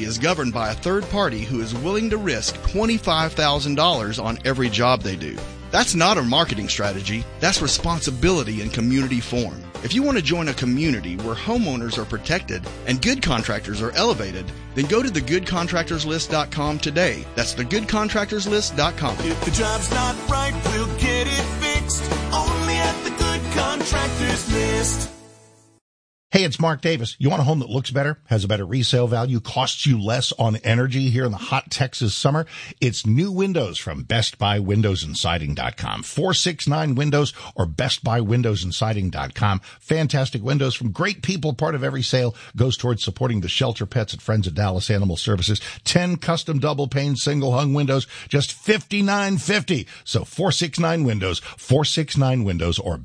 is governed by a third party who is willing to risk $25,000 on every job they do. That's not a marketing strategy. That's responsibility in community form. If you want to join a community where homeowners are protected and good contractors are elevated, then go to thegoodcontractorslist.com today. That's thegoodcontractorslist.com. If the job's not right, we'll get it fixed. Only at the Good Contractors List. Hey, it's Mark Davis. You want a home that looks better, has a better resale value, costs you less on energy here in the hot Texas summer? It's new windows from BestBuyWindowsAndSiding.com. 469 Windows or BestBuyWindowsAndSiding.com. Fantastic windows from great people. Part of every sale goes towards supporting the shelter pets at Friends of Dallas Animal Services. 10 custom double pane single hung windows, just $59.50. So 469 Windows, 469 Windows or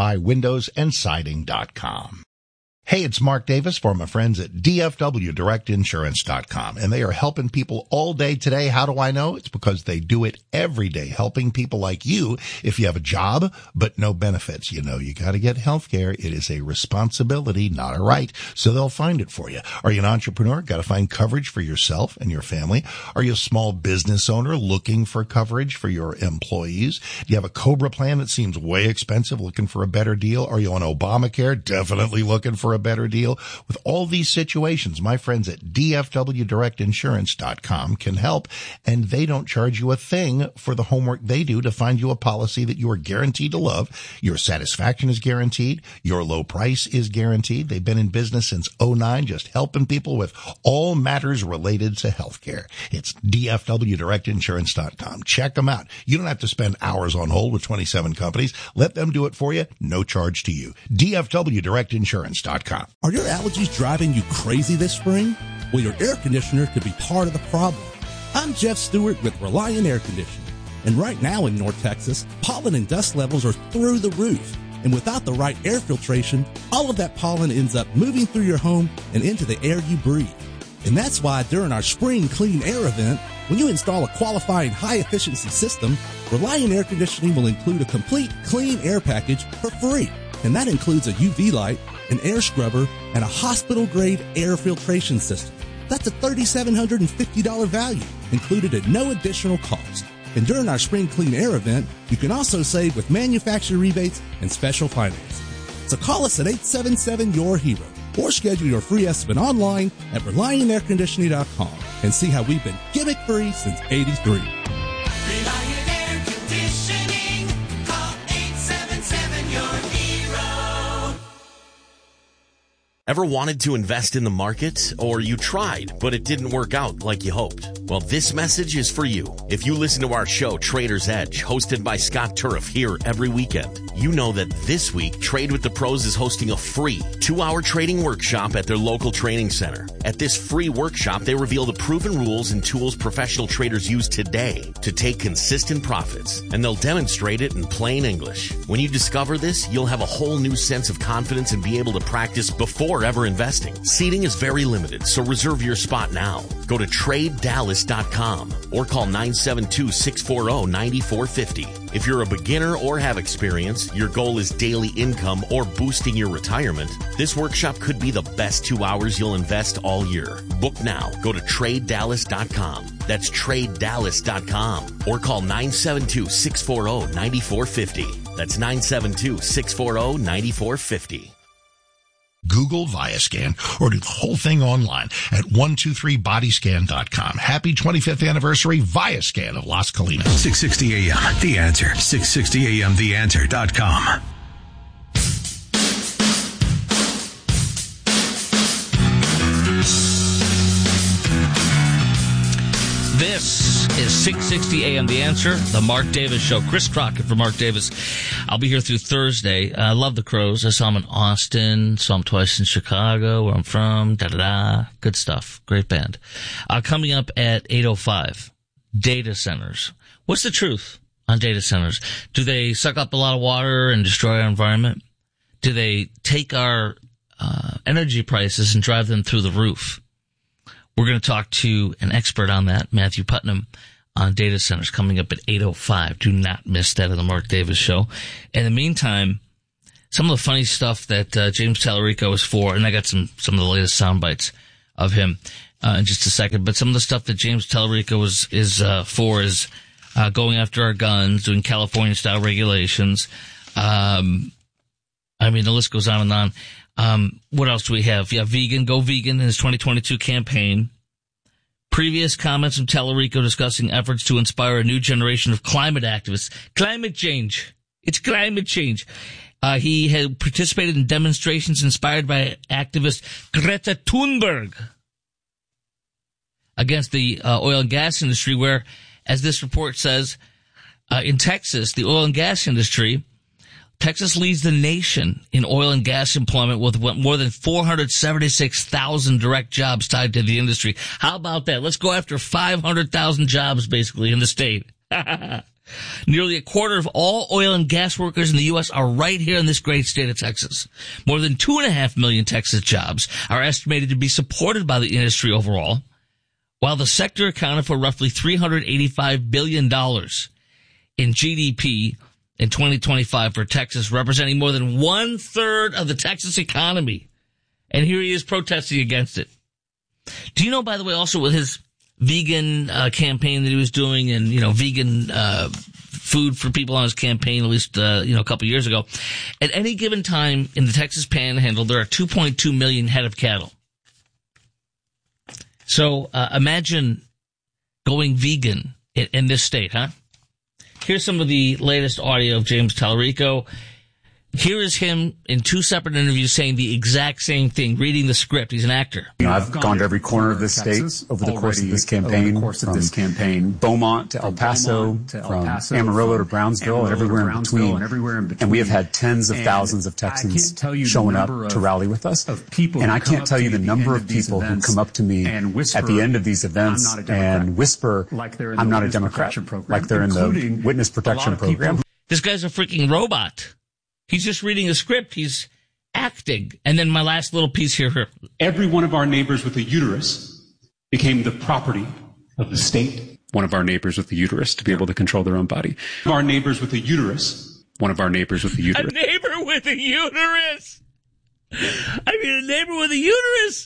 BestBuyWindowsAndSiding.com. Hey, it's Mark Davis for my friends at DFWDirectInsurance.com, and they are helping people all day today. How do I know? It's because they do it every day, helping people like you. If you have a job but no benefits, you know you got to get health care. It is a responsibility, not a right, so they'll find it for you. Are you an entrepreneur? Got to find coverage for yourself and your family. Are you a small business owner looking for coverage for your employees? Do you have a COBRA plan that seems way expensive, looking for a better deal? Are you on Obamacare? Definitely looking for a better deal. With all these situations, my friends at DFWDirectInsurance.com can help, and they don't charge you a thing for the homework they do to find you a policy that you are guaranteed to love. Your satisfaction is guaranteed. Your low price is guaranteed. They've been in business since '09, just helping people with all matters related to healthcare. It's DFWDirectInsurance.com. Check them out. You don't have to spend hours on hold with 27 companies. Let them do it for you. No charge to you. DFWDirectInsurance.com. Are your allergies driving you crazy this spring? Well, your air conditioner could be part of the problem. I'm Jeff Stewart with Reliant Air Conditioning. And right now in North Texas, pollen and dust levels are through the roof. And without the right air filtration, all of that pollen ends up moving through your home and into the air you breathe. And that's why during our Spring Clean Air event, when you install a qualifying high-efficiency system, Reliant Air Conditioning will include a complete clean air package for free. And that includes a UV light, an air scrubber, and a hospital-grade air filtration system. That's a $3,750 value, included at no additional cost. And during our Spring Clean Air event, you can also save with manufacturer rebates and special financing. So call us at 877-YOUR-HERO or schedule your free estimate online at ReliantAirConditioning.com and see how we've been gimmick-free since '83. Reliant Air Conditioning. Call 877-YOUR-HERO. Ever wanted to invest in the market? Or you tried, but it didn't work out like you hoped? Well, this message is for you. If you listen to our show, Trader's Edge, hosted by Scott Turf here every weekend, you know that this week, Trade with the Pros is hosting a free 2-hour trading workshop at their local training center. At this free workshop, they reveal the proven rules and tools professional traders use today to take consistent profits, and they'll demonstrate it in plain English. When you discover this, you'll have a whole new sense of confidence and be able to practice before ever investing. Seating is very limited, so reserve your spot now. Go to TradeDallas.com or call 972-640-9450. If you're a beginner or have experience, your goal is daily income or boosting your retirement, this workshop could be the best 2 hours you'll invest all year. Book now. Go to TradeDallas.com. That's TradeDallas.com or call 972-640-9450. That's 972-640-9450. Google Viascan or do the whole thing online at 123bodyscan.com. Happy 25th anniversary, Viascan of Las Colinas. 660 AM, The Answer. 660 AM, TheAnswer.com. This is 660 AM The Answer, the Mark Davis Show. Chris Crockett for Mark Davis. I'll be here through Thursday. I love the Crows. I saw them in Austin, saw them twice in Chicago, where I'm from, da-da-da. Good stuff. Great band. Coming up at 8:05, data centers. What's the truth on data centers? Do they suck up a lot of water and destroy our environment? Do they take our energy prices and drive them through the roof? We're going to talk to an expert on that, Matthew Putnam, on data centers, coming up at 8:05. Do not miss that on the Mark Davis Show. In the meantime, some of the funny stuff that James Tallarico is for, and I got some of the latest sound bites. of him in just a second. But some of the stuff that James Tallarico is going after our guns, doing California-style regulations. I mean, the list goes on and on. What else do we have? Yeah, Go Vegan in his 2022 campaign. Previous comments from Tallarico discussing efforts to inspire a new generation of climate activists. Climate change. It's climate change. He had participated in demonstrations inspired by activist Greta Thunberg against the oil and gas industry, where, as this report says, in Texas, the oil and gas industry, Texas leads the nation in oil and gas employment with more than 476,000 direct jobs tied to the industry. How about that? Let's go after 500,000 jobs, basically, in the state. Nearly a quarter of all oil and gas workers in the U.S. are right here in this great state of Texas. More than 2.5 million Texas jobs are estimated to be supported by the industry overall, while the sector accounted for roughly $385 billion in GDP in 2025 for Texas, representing more than 1/3 of the Texas economy. And here he is protesting against it. Do you know, by the way, also with his vegan campaign that he was doing, and, vegan food for people on his campaign, at least, a couple years ago, at any given time in the Texas Panhandle, there are 2.2 million head of cattle. So imagine going vegan in this state, huh? Here's some of the latest audio of James Tallarico. Here is him in two separate interviews saying the exact same thing, reading the script. He's an actor. I've gone to every corner of this state over the course of this campaign, Beaumont to El Paso, from Amarillo to Brownsville, and everywhere in between. And we have had tens of thousands of Texans showing up to rally with us. And I can't tell you the number of people who come up to me at the end of these events and whisper, I'm not a Democrat, like they're in the witness protection program. This guy's a freaking robot. He's just reading a script. He's acting. And then my last little piece here. Every one of our neighbors with a uterus became the property of the state. One of our neighbors with a uterus to be able to control their own body. Our neighbors with a uterus. One of our neighbors with a uterus. A neighbor with a uterus. A neighbor with a uterus.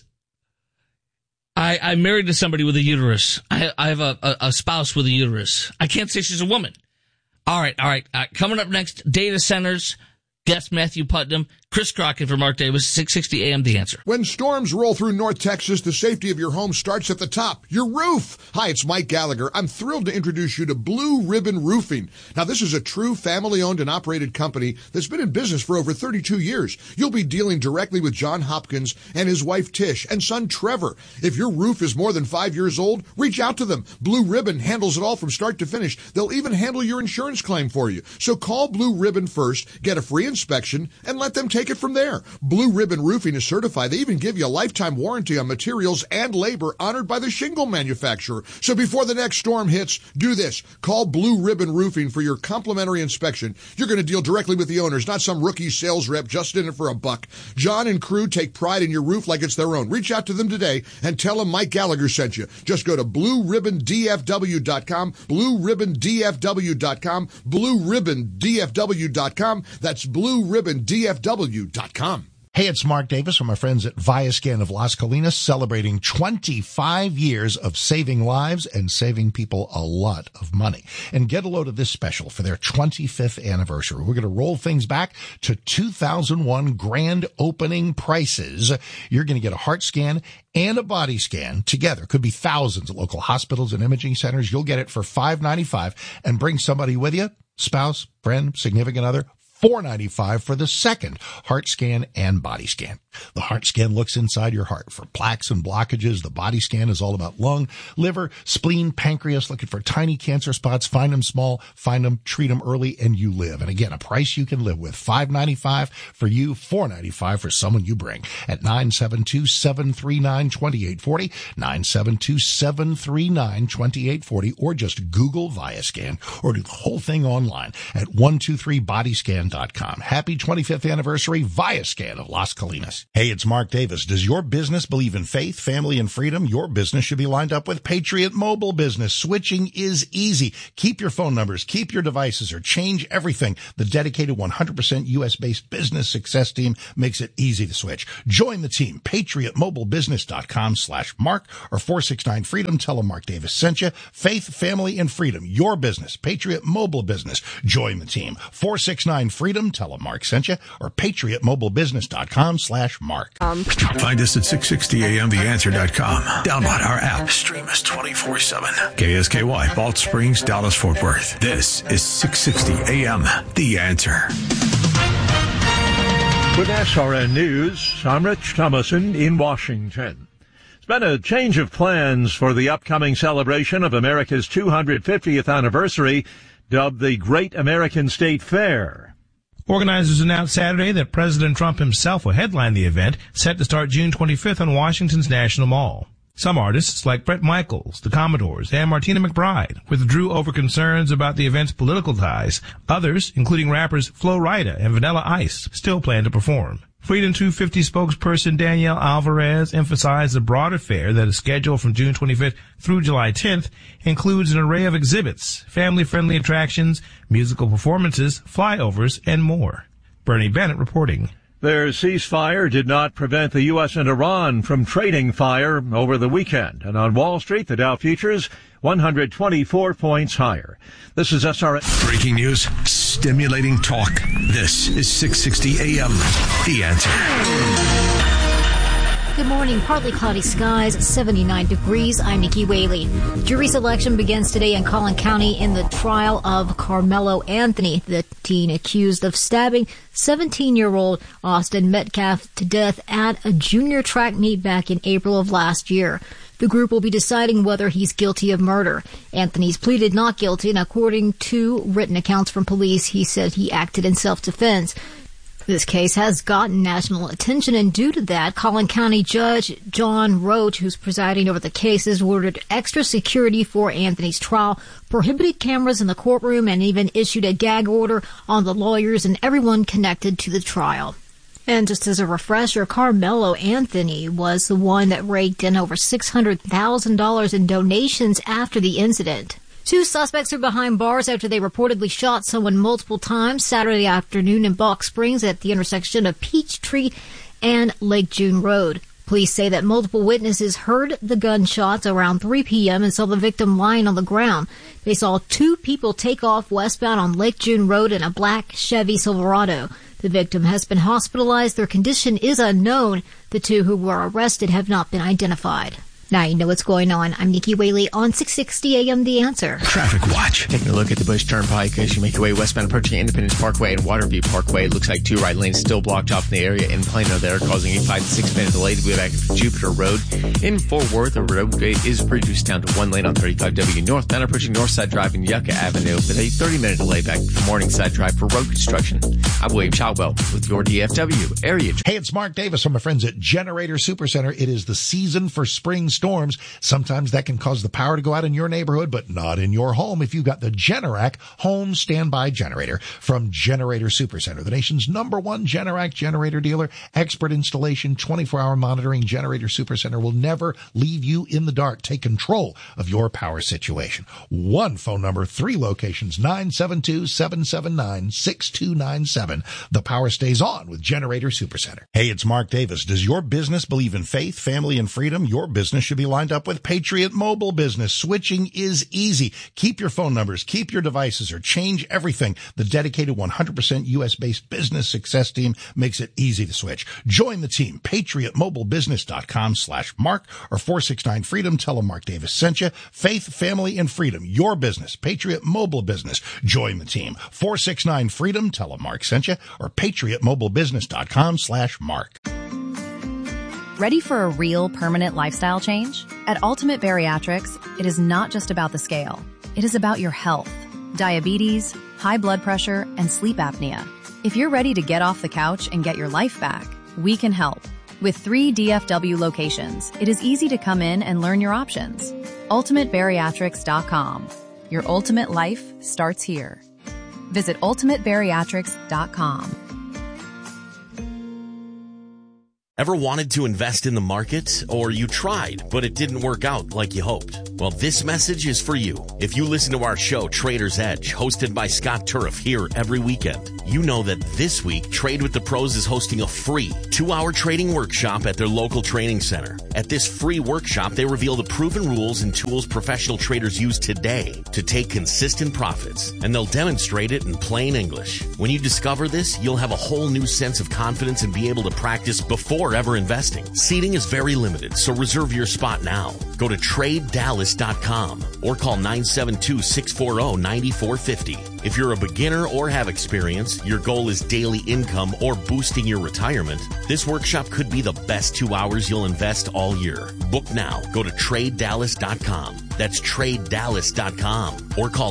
I'm married to somebody with a uterus. I have a spouse with a uterus. I can't say she's a woman. All right. Coming up next, data centers. Guest Matthew Putnam, Chris Crockett for Mark Davis, 660 AM The Answer. When storms roll through North Texas, the safety of your home starts at the top, your roof. Hi, it's Mike Gallagher. I'm thrilled to introduce you to Blue Ribbon Roofing. Now, this is a true family-owned and operated company that's been in business for over 32 years. You'll be dealing directly with John Hopkins and his wife Tish and son Trevor. If your roof is more than 5 years old, reach out to them. Blue Ribbon handles it all from start to finish. They'll even handle your insurance claim for you. So call Blue Ribbon first, get a free inspection, and let them take it from there. Blue Ribbon Roofing is certified. They even give you a lifetime warranty on materials and labor honored by the shingle manufacturer. So before the next storm hits, do this. Call Blue Ribbon Roofing for your complimentary inspection. You're going to deal directly with the owners, not some rookie sales rep just in it for a buck. John and crew take pride in your roof like it's their own. Reach out to them today and tell them Mike Gallagher sent you. Just go to BlueRibbonDFW.com, BlueRibbonDFW.com, BlueRibbonDFW.com. That's BlueRibbonDFW.com. Hey, it's Mark Davis from my friends at Viascan of Las Colinas, celebrating 25 years of saving lives and saving people a lot of money. And get a load of this special for their 25th anniversary. We're going to roll things back to 2001 grand opening prices. You're going to get a heart scan and a body scan together. Could be thousands at local hospitals and imaging centers. You'll get it for $595 and bring somebody with you, spouse, friend, significant other. $495 for the second heart scan and body scan. The heart scan looks inside your heart for plaques and blockages. The body scan is all about lung, liver, spleen, pancreas, looking for tiny cancer spots. Find them small, find them, treat them early, and you live. And again, a price you can live with. $595 for you, $495 for someone you bring at 972-739-2840, 972-739-2840, or just Google Viascan, or do the whole thing online at 123bodyscan.com. Happy 25th anniversary, Viascan of Las Colinas. Hey, it's Mark Davis. Does your business believe in faith, family, and freedom? Your business should be lined up with Patriot Mobile Business. Switching is easy. Keep your phone numbers, keep your devices, or change everything. The dedicated 100% U.S.-based business success team makes it easy to switch. Join the team. PatriotMobileBusiness.com/Mark or 469-FREEDOM. Tell them Mark Davis sent you. Faith, family, and freedom. Your business. Patriot Mobile Business. Join the team. 469-FREEDOM. Tell them Mark sent you or PatriotMobileBusiness.com/Mark. Find us at 660amtheanswer.com. Download our app. Stream us 24/7. KSKY, Balch Springs, Dallas, Fort Worth. This is 660 AM, The Answer. With SRN News, I'm Rich Thomason in Washington. It's been a change of plans for the upcoming celebration of America's 250th anniversary, dubbed the Great American State Fair. Organizers announced Saturday that President Trump himself will headline the event, set to start June 25th on Washington's National Mall. Some artists, like Bret Michaels, the Commodores, and Martina McBride, withdrew over concerns about the event's political ties. Others, including rappers Flo Rida and Vanilla Ice, still plan to perform. Freedom 250 spokesperson Danielle Alvarez emphasized the broader fair that is scheduled from June 25th through July 10th includes an array of exhibits, family-friendly attractions, musical performances, flyovers, and more. Bernie Bennett reporting. Their ceasefire did not prevent the U.S. and Iran from trading fire over the weekend. And on Wall Street, the Dow futures 124 points higher. This is SRN. Breaking news, stimulating talk. This is 660 AM, The Answer. Good morning. Partly cloudy skies, 79 degrees. I'm Nikki Whaley. Jury selection begins today in Collin County in the trial of Carmelo Anthony, the teen accused of stabbing 17-year-old Austin Metcalf to death at a junior track meet back in April of last year. The group will be deciding whether he's guilty of murder. Anthony's pleaded not guilty, and according to written accounts from police, he said he acted in self-defense. This case has gotten national attention, and due to that, Collin County Judge John Roach, who's presiding over the case, has ordered extra security for Anthony's trial, prohibited cameras in the courtroom, and even issued a gag order on the lawyers and everyone connected to the trial. And just as a refresher, Carmelo Anthony was the one that raked in over $600,000 in donations after the incident. Two suspects are behind bars after they reportedly shot someone multiple times Saturday afternoon in Balch Springs at the intersection of Peachtree and Lake June Road. Police say that multiple witnesses heard the gunshots around 3 p.m. and saw the victim lying on the ground. They saw two people take off westbound on Lake June Road in a black Chevy Silverado. The victim has been hospitalized. Their condition is unknown. The two who were arrested have not been identified. Now you know what's going on. I'm Nikki Whaley on 660 AM The Answer. Traffic Watch. Taking a look at the Bush Turnpike as you make your way westbound approaching Independence Parkway and Waterview Parkway. It looks like two right lanes still blocked off in the area in Plano there, causing a 5 to 6 minute delay to be back to Jupiter Road. In Fort Worth, the roadway is reduced down to 1 lane on 35W northbound approaching Northside Drive and Yucca Avenue, with a 30-minute delay back to Morningside Drive for road construction. I'm William Shotwell with your DFW area. Hey, it's Mark Davis from my friends at Generator Supercenter. It is the season for spring storms. Sometimes that can cause the power to go out in your neighborhood, but not in your home if you've got the Generac home standby generator from Generator Supercenter, the nation's #1 Generac generator dealer. Expert installation, 24-hour monitoring. Generator Supercenter will never leave you in the dark. Take control of your power situation. One phone number, 3 locations, 972-779-6297. The power stays on with Generator Supercenter. Hey, it's Mark Davis. Does your business believe in faith, family, and freedom? Your business should be lined up with Patriot Mobile Business. Switching is easy. Keep your phone numbers, keep your devices, or change everything. The dedicated 100% U.S.-based business success team makes it easy to switch. Join the team. PatriotMobileBusiness.com/Mark or 469-FREEDOM. Tell them Mark Davis sent you. Faith, family, and freedom. Your business. Patriot Mobile Business. Join the team. 469-FREEDOM. Tell them Mark sent you or PatriotMobileBusiness.com/Mark. Ready for a real permanent lifestyle change? At Ultimate Bariatrics, it is not just about the scale. It is about your health, diabetes, high blood pressure, and sleep apnea. If you're ready to get off the couch and get your life back, we can help. With 3 DFW locations, it is easy to come in and learn your options. UltimateBariatrics.com. Your ultimate life starts here. Visit UltimateBariatrics.com. Ever wanted to invest in the market? Or you tried, but it didn't work out like you hoped? Well, this message is for you. If you listen to our show, Trader's Edge, hosted by Scott Turf here every weekend, you know that this week, Trade with the Pros is hosting a free 2-hour trading workshop at their local training center. At this free workshop, they reveal the proven rules and tools professional traders use today to take consistent profits, and they'll demonstrate it in plain English. When you discover this, you'll have a whole new sense of confidence and be able to practice before ever investing. Seating is very limited, so reserve your spot now. Go to TradeDallas.com or call 972-640-9450. If you're a beginner or have experience, your goal is daily income or boosting your retirement, this workshop could be the best 2 hours you'll invest all year. Book now. Go to TradeDallas.com. That's TradeDallas.com or call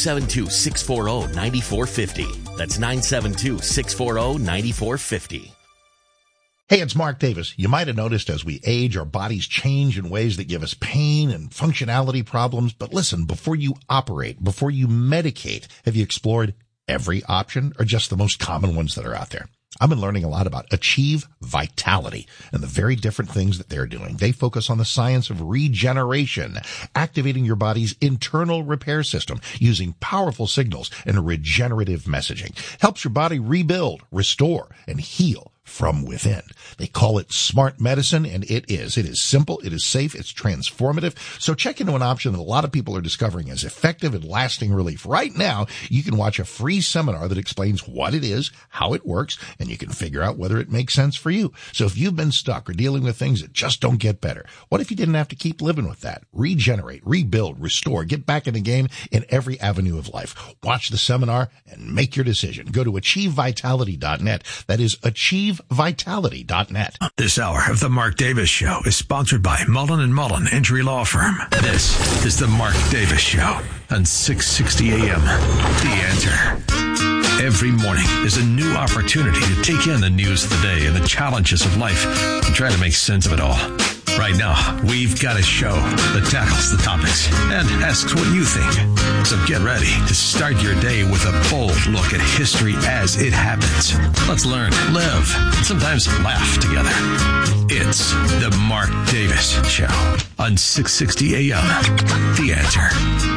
972-640-9450. That's 972-640-9450. Hey, it's Mark Davis. You might have noticed as we age, our bodies change in ways that give us pain and functionality problems. But listen, before you operate, before you medicate, have you explored every option or just the most common ones that are out there? I've been learning a lot about Achieve Vitality and the very different things that they're doing. They focus on the science of regeneration, activating your body's internal repair system using powerful signals and regenerative messaging. Helps your body rebuild, restore, and heal from within. They call it smart medicine, and it is. It is simple, it is safe, it's transformative. So check into an option that a lot of people are discovering as effective and lasting relief. Right now, you can watch a free seminar that explains what it is, how it works, and you can figure out whether it makes sense for you. So if you've been stuck or dealing with things that just don't get better, what if you didn't have to keep living with that? Regenerate, rebuild, restore, get back in the game in every avenue of life. Watch the seminar and make your decision. Go to achievevitality.net. That is achievevitality.net. This hour of the Mark Davis Show is sponsored by Mullen & Mullen Injury Law Firm. This is the Mark Davis Show on 660 AM. The Answer. Every morning is a new opportunity to take in the news of the day and the challenges of life and try to make sense of it all. Right now, we've got a show that tackles the topics and asks what you think. So get ready to start your day with a bold look at history as it happens. Let's learn, live, and sometimes laugh together. It's the Mark Davis Show on 660 AM. The Answer.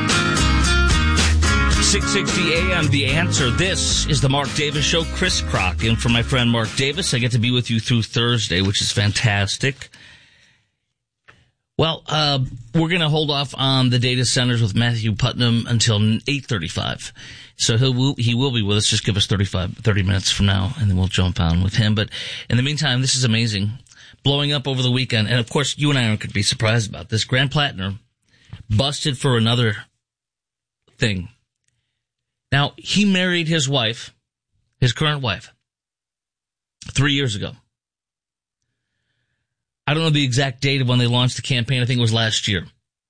660 AM, The Answer. This is the Mark Davis Show. Chris Crock in for my friend Mark Davis. I get to be with you through Thursday, which is fantastic. Well, we're going to hold off on the data centers with Matthew Putnam until 8:35. So he will be with us. Just give us 30 minutes from now, and then we'll jump on with him. But in the meantime, this is amazing. Blowing up over the weekend. And, of course, you and I aren't going to be surprised about this. Grant Plattner busted for another thing. Now, he married his wife, his current wife, 3 years ago. I don't know the exact date of when they launched the campaign. I think it was last year.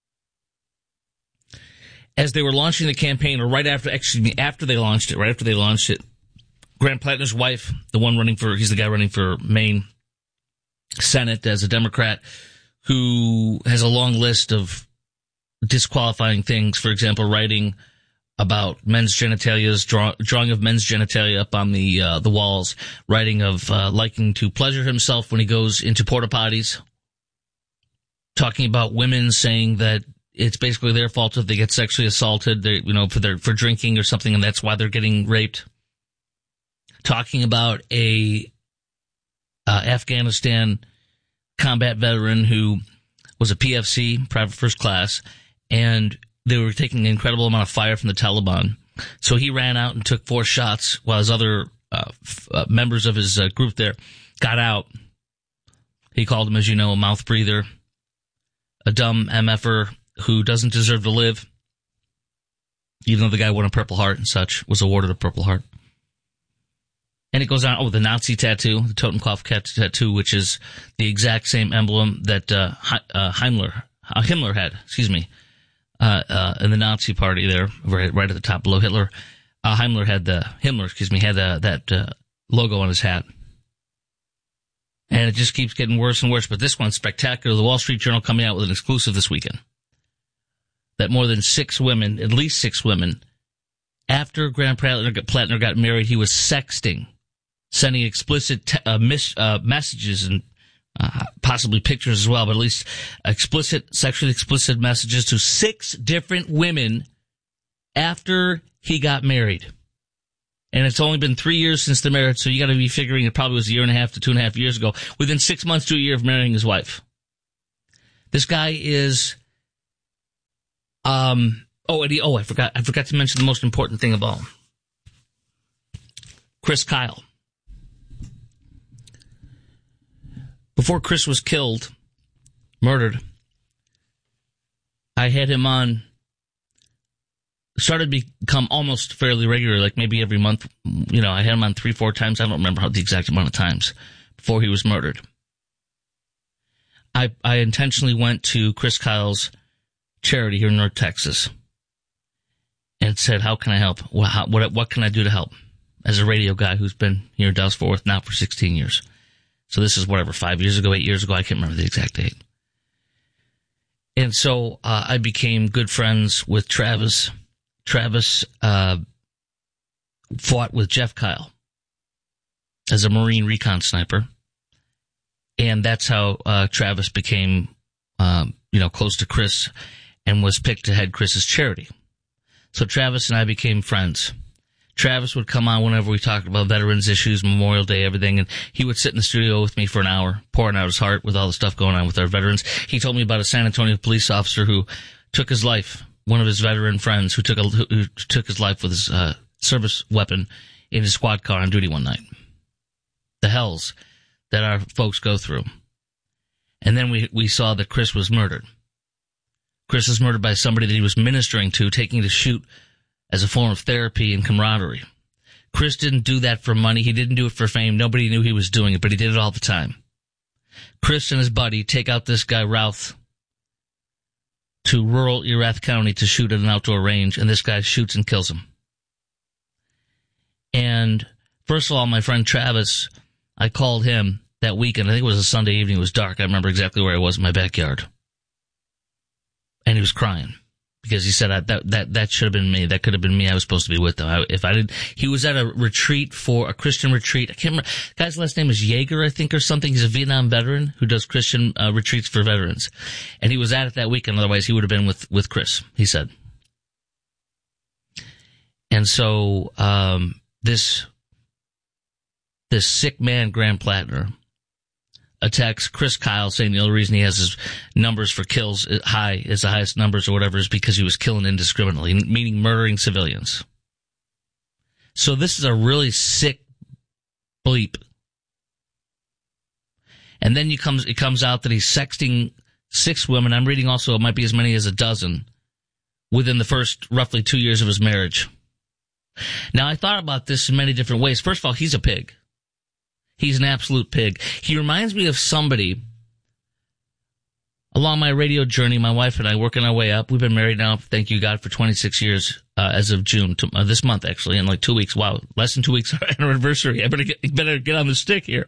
As they were launching the campaign, or after they launched it, Grant Plattner's wife, he's the guy running for Maine Senate as a Democrat, who has a long list of disqualifying things. For example, writing about men's genitalia, drawing of men's genitalia up on the walls, writing of liking to pleasure himself when he goes into porta potties, talking about women saying that it's basically their fault if they get sexually assaulted, for drinking or something, and that's why they're getting raped. Talking about a Afghanistan combat veteran who was a PFC, private first class, and they were taking an incredible amount of fire from the Taliban. So he ran out and took 4 shots while his other members of his group there got out. He called him, as you know, a mouth breather, a dumb MFer who doesn't deserve to live, even though the guy won a Purple Heart and such, was awarded a Purple Heart. And it goes on, the Nazi tattoo, the Totenkopf tattoo, which is the exact same emblem that Himmler had, in the Nazi party there, right at the top below Hitler. Himmler had that logo on his hat. And it just keeps getting worse and worse. But this one's spectacular. The Wall Street Journal coming out with an exclusive this weekend that more than 6 women, at least 6 women, after Grant Plattner got married, he was sexting, sending explicit messages and possibly pictures as well, but at least sexually explicit messages to 6 different women after he got married. And it's only been 3 years since the marriage, so you got to be figuring it probably was a year and a half to 2.5 years ago, within 6 months to a year of marrying his wife. This guy is, I forgot to mention the most important thing of all. Chris Kyle. Before Chris was murdered, I had him on, started to become almost fairly regular, like maybe every month. I had him on 3-4 times. I don't remember the exact amount of times before he was murdered. I intentionally went to Chris Kyle's charity here in North Texas and said, how can I help? What can I do to help? As a radio guy who's been here in Dallas-Fort Worth now for 16 years. So this is 5 years ago, 8 years ago. I can't remember the exact date. And so I became good friends with Travis. Travis fought with Jeff Kyle as a Marine recon sniper. And that's how Travis became, close to Chris and was picked to head Chris's charity. So Travis and I became friends. Travis would come on whenever we talked about veterans issues, Memorial Day, everything, and he would sit in the studio with me for an hour, pouring out his heart with all the stuff going on with our veterans. He told me about a San Antonio police officer who took his life, one of his veteran friends who took his life with his service weapon in his squad car on duty one night. The hells that our folks go through. And then we saw that Chris was murdered. Chris was murdered by somebody that he was ministering to, taking to shoot as a form of therapy and camaraderie. Chris didn't do that for money. He didn't do it for fame. Nobody knew he was doing it, but he did it all the time. Chris and his buddy take out this guy, Routh, to rural Erath County to shoot at an outdoor range, and this guy shoots and kills him. And first of all, my friend Travis, I called him that weekend. I think it was a Sunday evening. It was dark. I remember exactly where I was in my backyard. And he was crying. Because he said that should have been me. That could have been me. I was supposed to be with them. He was at a retreat a Christian retreat. I can't remember. The guy's last name is Yeager, I think, or something. He's a Vietnam veteran who does Christian retreats for veterans. And he was at it that weekend. Otherwise, he would have been with Chris, he said. And so, this sick man, Graham Plattner, attacks Chris Kyle, saying the only reason he has his numbers for kills high, is the highest numbers or whatever, is because he was killing indiscriminately, meaning murdering civilians. So this is a really sick bleep. And then it comes out that he's sexting 6 women. I'm reading also it might be as many as a dozen within the first roughly 2 years of his marriage. Now, I thought about this in many different ways. First of all, he's a pig. He's an absolute pig. He reminds me of somebody along my radio journey. My wife and I working our way up. We've been married now, thank you God, for 26 years as of June, this month actually, in like 2 weeks. Wow, less than 2 weeks our anniversary. I better get on the stick here.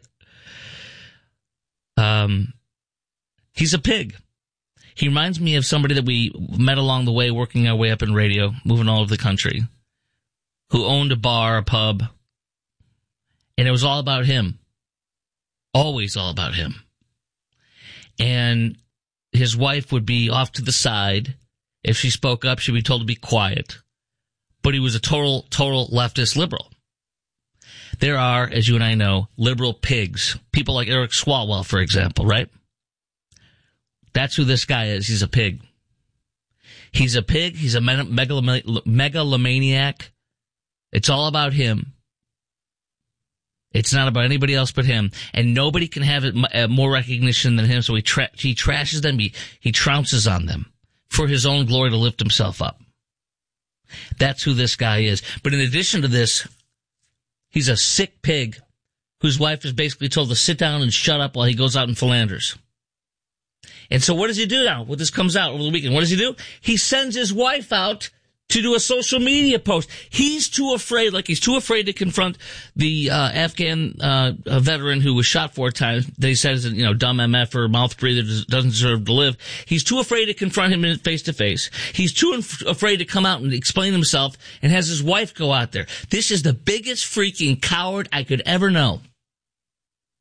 He's a pig. He reminds me of somebody that we met along the way, working our way up in radio, moving all over the country, who owned a bar, a pub, and it was all about him. Always all about him. And his wife would be off to the side. If she spoke up, she'd be told to be quiet. But he was a total leftist liberal. There are, as you and I know, liberal pigs. People like Eric Swalwell, for example, right? That's who this guy is. He's a pig. He's a pig. He's a megalomaniac. It's all about him. It's not about anybody else but him. And nobody can have it more recognition than him, so he trashes them, he trounces on them for his own glory to lift himself up. That's who this guy is. But in addition to this, he's a sick pig whose wife is basically told to sit down and shut up while he goes out and philanders. And so what does he do now? When this comes out over the weekend, what does he do? He sends his wife out to do a social media post. He's too afraid to confront the Afghan veteran who was shot 4 times. They said is dumb MF or mouth breather, doesn't deserve to live. He's too afraid to confront him face to face. He's too afraid to come out and explain himself, and has his wife go out there. This is the biggest freaking coward I could ever know.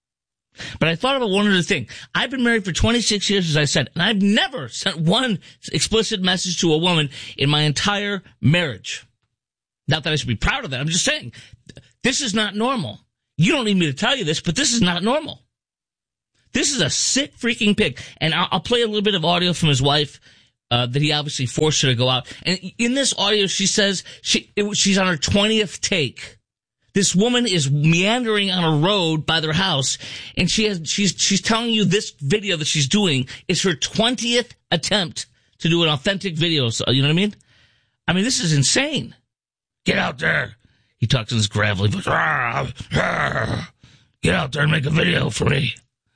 But I thought about one other thing. I've been married for 26 years, as I said, and I've never sent one explicit message to a woman in my entire marriage. Not that I should be proud of that. I'm just saying, this is not normal. You don't need me to tell you this, but this is not normal. This is a sick freaking pig. And I'll play a little bit of audio from his wife that he obviously forced her to go out. And in this audio, she says she's on her 20th take. This woman is meandering on a road by their house, and she's telling you this video that she's doing is her 20th attempt to do an authentic video. So, you know what I mean? I mean, this is insane. Get out there. He talks in this gravelly voice. Get out there and make a video for me.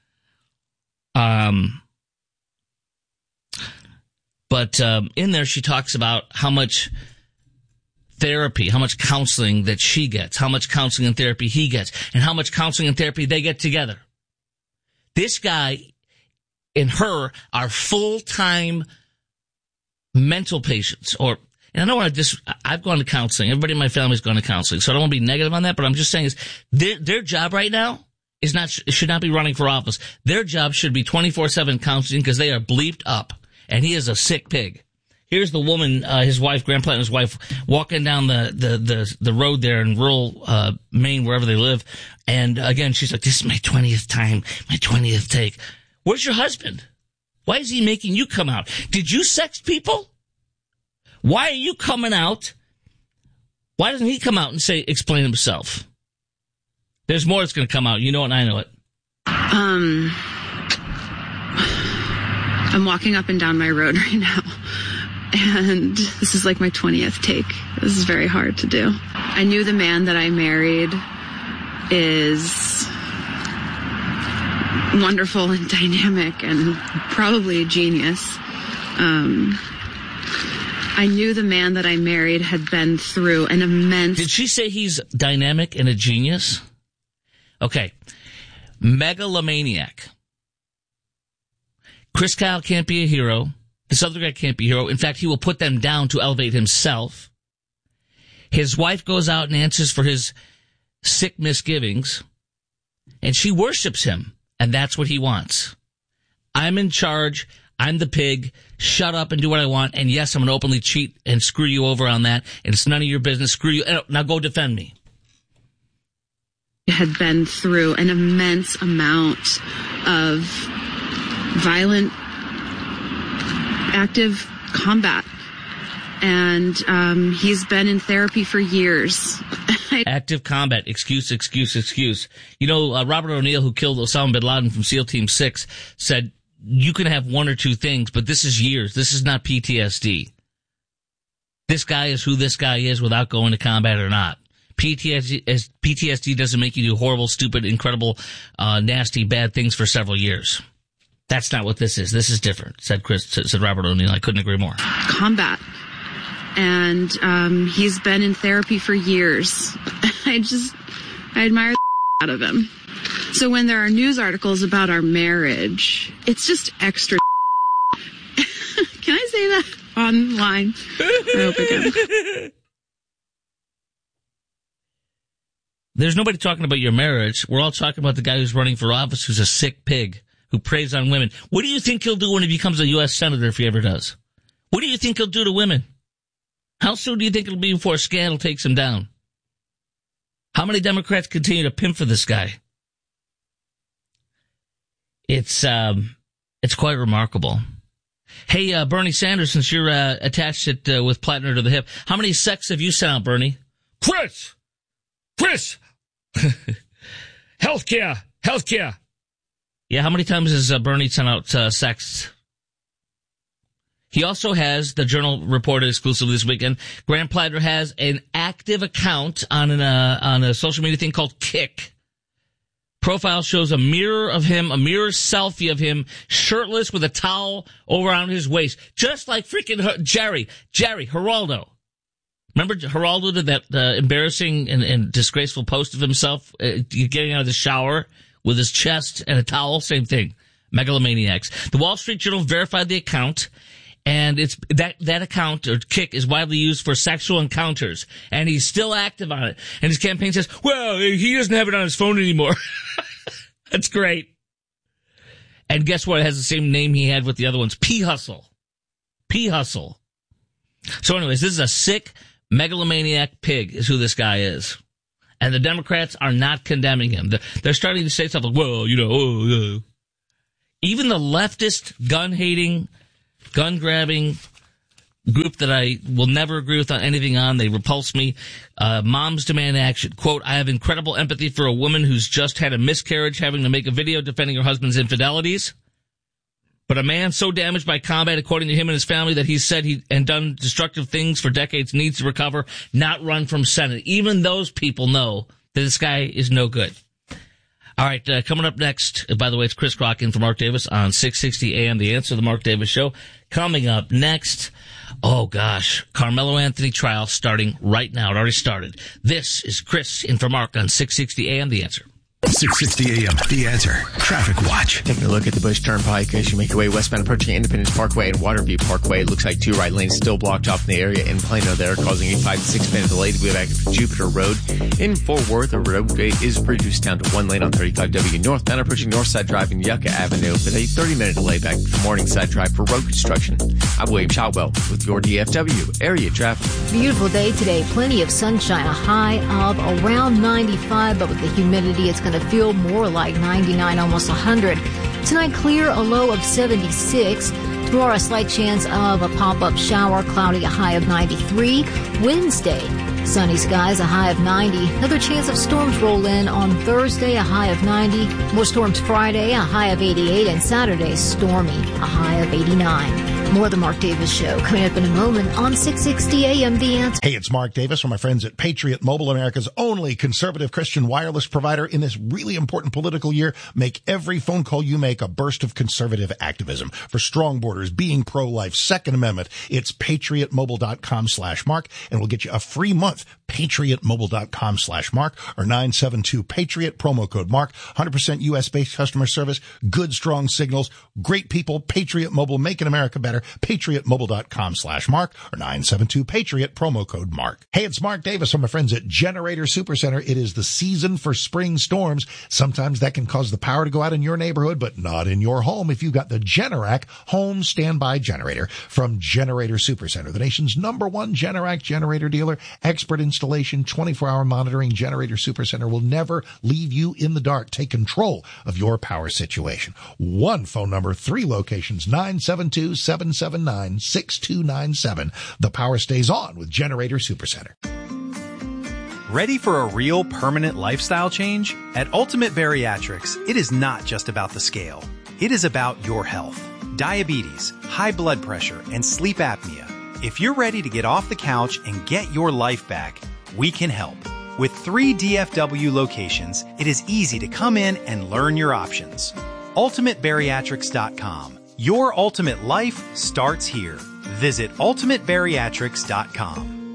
But in there, she talks about how much therapy, how much counseling that she gets, how much counseling and therapy he gets, and how much counseling and therapy they get together. This guy and her are full-time mental patients, and I don't want to I've gone to counseling. Everybody in my family's gone to counseling, so I don't want to be negative on that, but I'm just saying is their job right now should not be running for office. Their job should be 24/7 counseling because they are bleeped up, and he is a sick pig. Here's the woman, his wife, Graham Plattner's wife, walking down the road there in rural Maine, wherever they live. And again, she's like, this is my 20th time, my 20th take. Where's your husband? Why is he making you come out? Did you sex people? Why are you coming out? Why doesn't he come out and explain himself? There's more that's going to come out. You know it and I know it. I'm walking up and down my road right now. And this is like my 20th take. This is very hard to do. I knew the man that I married is wonderful and dynamic and probably a genius. I knew the man that I married had been through an immense... Did she say he's dynamic and a genius? Okay. Megalomaniac. Chris Kyle can't be a hero. This other guy can't be a hero. In fact, he will put them down to elevate himself. His wife goes out and answers for his sick misgivings, and she worships him, and that's what he wants. I'm in charge. I'm the pig. Shut up and do what I want. And yes, I'm going to openly cheat and screw you over on that, and it's none of your business. Screw you. Now go defend me. Had been through an immense amount of violent active combat, and he's been in therapy for years. Active combat. Excuse. You know, Robert O'Neill, who killed Osama bin Laden from SEAL Team 6, said you can have one or two things, but this is years. This is not PTSD. This guy is who this guy is without going to combat or not. PTSD doesn't make you do horrible, stupid, incredible, nasty, bad things for several years. That's not what this is. This is different, said Robert O'Neill. I couldn't agree more. Combat. And he's been in therapy for years. I admire the out of him. So when there are news articles about our marriage, it's just extra. Can I say that online? I hope I can. There's nobody talking about your marriage. We're all talking about the guy who's running for office, who's a sick pig, who preys on women. What do you think he'll do when he becomes a U.S. Senator, if he ever does? What do you think he'll do to women? How soon do you think it'll be before a scandal takes him down? How many Democrats continue to pimp for this guy? It's quite remarkable. Hey, Bernie Sanders, since you're attached with Plattner to the hip, how many sex have you sent out, Bernie? Chris! Healthcare! Yeah, how many times has Bernie sent out sex? He also has, the Journal reported exclusively this weekend, Graham Plattner has an active account on a social media thing called Kick. Profile shows a mirror selfie of him shirtless with a towel around his waist. Just like freaking Jerry Geraldo. Remember Geraldo did that embarrassing and disgraceful post of himself getting out of the shower with his chest and a towel? Same thing. Megalomaniacs. The Wall Street Journal verified the account, and it's that account, or Kick, is widely used for sexual encounters, and he's still active on it. And his campaign says, well, he doesn't have it on his phone anymore. That's great. And guess what? It has the same name he had with the other ones. P-Hustle. P-Hustle. So anyways, this is a sick megalomaniac pig is who this guy is. And the Democrats are not condemning him. They're starting to say stuff like, well, even the leftist, gun-hating, gun-grabbing group that I will never agree with on anything on, they repulse me. Moms demand action. Quote, I have incredible empathy for a woman who's just had a miscarriage having to make a video defending her husband's infidelities. But a man so damaged by combat, according to him and his family, that he's said and done destructive things for decades needs to recover, not run from Senate. Even those people know that this guy is no good. All right, coming up next, by the way, it's Chris Crock in for Mark Davis on 660 AM, The Answer, The Mark Davis Show. Coming up next, oh gosh, Carmelo Anthony trial starting right now. It already started. This is Chris in for Mark on 660 AM, The Answer. 660 AM, The Answer. Traffic Watch. Taking a look at the Bush Turnpike as you make your way westbound approaching Independence Parkway and Waterview Parkway. It looks like 2 right lanes still blocked off in the area in Plano there, causing a 5 to 6 minute delay to be back to Jupiter Road. In Fort Worth, the roadway is reduced down to 1 lane on 35W northbound approaching Northside Drive and Yucca Avenue, but a 30-minute delay back to Morningside Drive for road construction. I'm William Shotwell with your DFW area traffic. Beautiful day today. Plenty of sunshine. A high of around 95, but with the humidity, it's going to feel more like 99, almost 100. Tonight, clear, a low of 76. Tomorrow, a slight chance of a pop-up shower, cloudy, a high of 93. Wednesday, sunny skies, a high of 90. Another chance of storms roll in on Thursday, a high of 90. More storms Friday, a high of 88. And Saturday, stormy, a high of 89. More of the Mark Davis Show coming up in a moment on 660 AM The Answer. Hey, it's Mark Davis from my friends at Patriot Mobile, America's only conservative Christian wireless provider. In this really important political year, make every phone call you make a burst of conservative activism. For strong borders, being pro-life, Second Amendment, it's patriotmobile.com/Mark, and we'll get you a free month. patriotmobile.com/Mark or 972-PATRIOT, promo code Mark. 100% U.S.-based customer service, good, strong signals, great people. Patriot Mobile, making America better. patriotmobile.com/Mark or 972-PATRIOT, promo code Mark. Hey, it's Mark Davis from my friends at Generator Supercenter. It is the season for spring storms. Sometimes that can cause the power to go out in your neighborhood, but not in your home if you've got the Generac home standby generator from Generator Supercenter, the nation's #1 Generac generator dealer. Expert installation, 24-hour monitoring. Generator Supercenter will never leave you in the dark. Take control of your power situation. One phone number, 3 locations, 972-779-6297. The power stays on with Generator Supercenter. Ready for a real permanent lifestyle change? At Ultimate Bariatrics, it is not just about the scale. It is about your health. Diabetes, high blood pressure, and sleep apnea. If you're ready to get off the couch and get your life back, we can help. With 3 DFW locations, it is easy to come in and learn your options. UltimateBariatrics.com. Your ultimate life starts here. Visit UltimateBariatrics.com.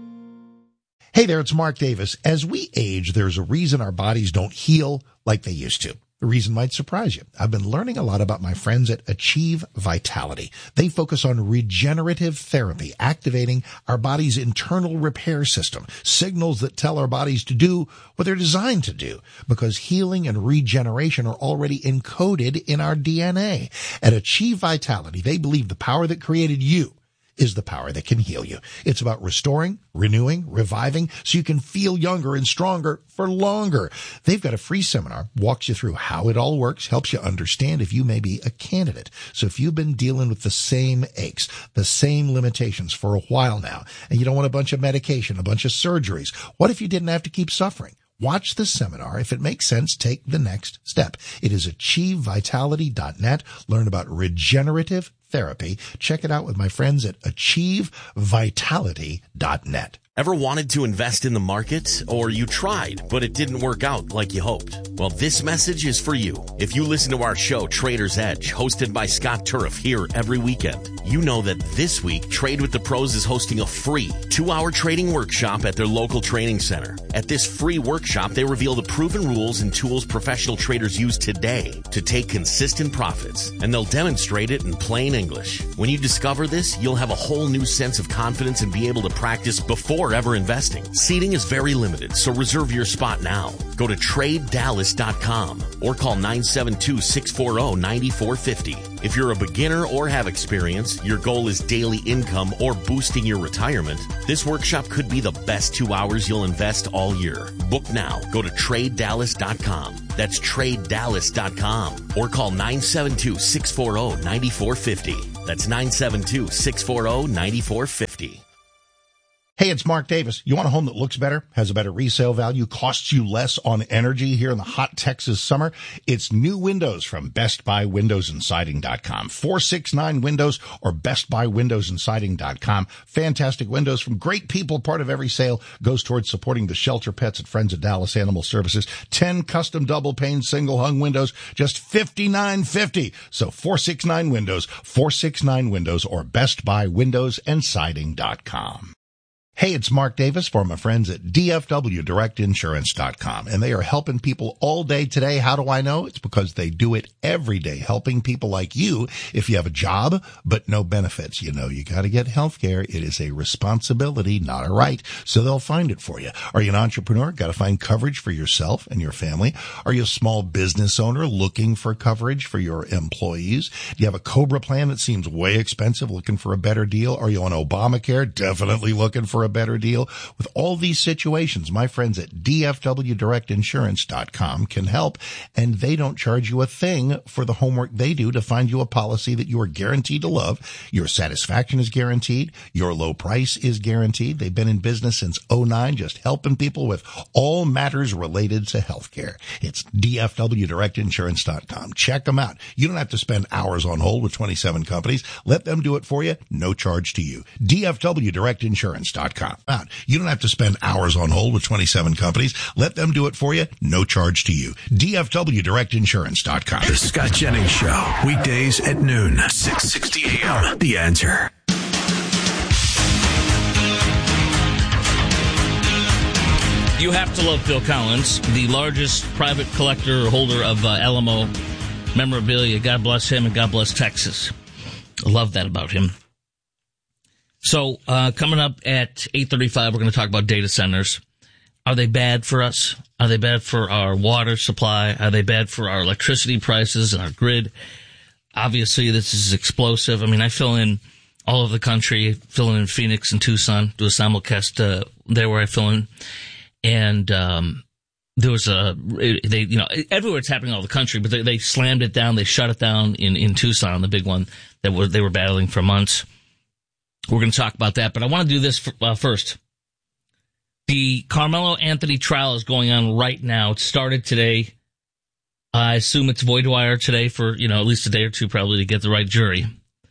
Hey there, it's Mark Davis. As we age, there's a reason our bodies don't heal like they used to. The reason might surprise you. I've been learning a lot about my friends at Achieve Vitality. They focus on regenerative therapy, activating our body's internal repair system, signals that tell our bodies to do what they're designed to do, because healing and regeneration are already encoded in our DNA. At Achieve Vitality, they believe the power that created you is the power that can heal you. It's about restoring, renewing, reviving, so you can feel younger and stronger for longer. They've got a free seminar, walks you through how it all works, helps you understand if you may be a candidate. So if you've been dealing with the same aches, the same limitations for a while now, and you don't want a bunch of medication, a bunch of surgeries, what if you didn't have to keep suffering? Watch the seminar. If it makes sense, take the next step. It is achievevitality.net. Learn about regenerative therapy. Check it out with my friends at achievevitality.net. Ever wanted to invest in the market? Or you tried, but it didn't work out like you hoped? Well, this message is for you. If you listen to our show, Trader's Edge, hosted by Scott Turf here every weekend, you know that this week, Trade with the Pros is hosting a free 2-hour trading workshop at their local training center. At this free workshop, they reveal the proven rules and tools professional traders use today to take consistent profits, and they'll demonstrate it in plain English. When you discover this, you'll have a whole new sense of confidence and be able to practice before before ever investing. Seating is very limited, so reserve your spot now. Go to TradeDallas.com or call 972-640-9450. If you're a beginner or have experience, your goal is daily income or boosting your retirement, this workshop could be the best 2 hours you'll invest all year. Book now. Go to TradeDallas.com. That's TradeDallas.com or call 972-640-9450. That's 972-640-9450. Hey, it's Mark Davis. You want a home that looks better, has a better resale value, costs you less on energy here in the hot Texas summer? It's new windows from Best Buy Windows and Siding.com. 469 Windows or BestBuyWindowsandSiding.com. Fantastic windows from great people. Part of every sale goes towards supporting the shelter pets at Friends of Dallas Animal Services. 10 custom double pane single hung windows, just $59.50. So 469 Windows or BestBuyWindowsandSiding.com. Hey, it's Mark Davis for my friends at DFWDirectInsurance.com, and they are helping people all day today. How do I know? It's because they do it every day, helping people like you. If you have a job, but no benefits, you got to get health care. It is a responsibility, not a right, so they'll find it for you. Are you an entrepreneur? Got to find coverage for yourself and your family. Are you a small business owner looking for coverage for your employees? Do you have a COBRA plan that seems way expensive, looking for a better deal? Are you on Obamacare? Definitely looking for a better deal. With all these situations, my friends at DFWDirectInsurance.com can help, and they don't charge you a thing for the homework they do to find you a policy that you are guaranteed to love. Your satisfaction is guaranteed. Your low price is guaranteed. They've been in business since 2009, just helping people with all matters related to healthcare. It's DFWDirectInsurance.com. Check them out. You don't have to spend hours on hold with 27 companies. Let them do it for you. No charge to you. DFWDirectInsurance.com. You don't have to spend hours on hold with 27 companies. Let them do it for you. No charge to you. DFWDirectInsurance.com. The Scott Jennings Show. Weekdays at noon. 6:60 a.m. The Answer. You have to love Phil Collins, the largest private collector or holder of Alamo memorabilia. God bless him and God bless Texas. I love that about him. So, coming up at 8:35, we're going to talk about data centers. Are they bad for us? Are they bad for our water supply? Are they bad for our electricity prices and our grid? Obviously, this is explosive. I mean, I fill in all over the country, fill in Phoenix and Tucson, do a simulcast there where I fill in. And there was everywhere it's happening all over the country, but they slammed it down. They shut it down in Tucson, the big one that they were battling for months. We're going to talk about that, but I want to do this first. The Carmelo Anthony trial is going on right now. It started today. I assume it's void wire today for, at least a day or two probably to get the right jury.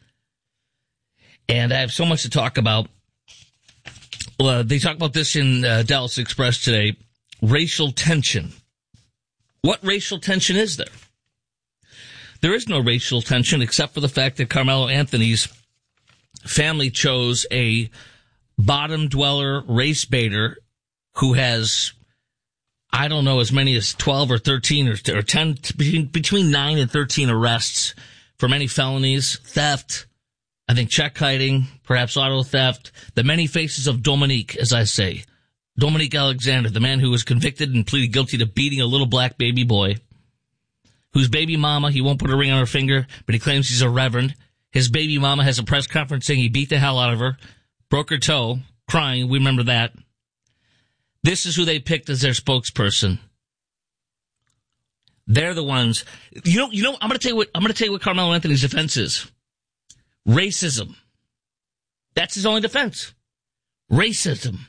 And I have so much to talk about. They talk about this in Dallas Express today. Racial tension. What racial tension is there? There is no racial tension except for the fact that Carmelo Anthony's family chose a bottom dweller race baiter who has, I don't know, as many as 12 or 13 or 10, between 9 and 13 arrests for many felonies, theft, I think check kiting, perhaps auto theft, the many faces of Dominique, as I say. Dominique Alexander, the man who was convicted and pleaded guilty to beating a little black baby boy, whose baby mama, he won't put a ring on her finger, but he claims he's a reverend. His baby mama has a press conference saying he beat the hell out of her, broke her toe, crying. We remember that. This is who they picked as their spokesperson. They're the ones. I'm going to tell you what Carmelo Anthony's defense is. Racism. That's his only defense. Racism.